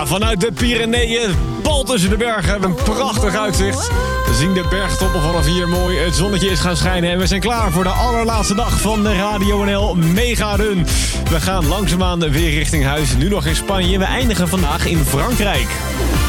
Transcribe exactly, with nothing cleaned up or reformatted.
Ja, vanuit de Pyreneeën, pal tussen de bergen, hebben we een prachtig uitzicht. We zien de bergtoppen vanaf hier mooi. Het zonnetje is gaan schijnen en we zijn klaar voor de allerlaatste dag van de Radio N L Mega Run. We gaan langzaamaan weer richting huis. Nu nog in Spanje. We eindigen vandaag in Frankrijk.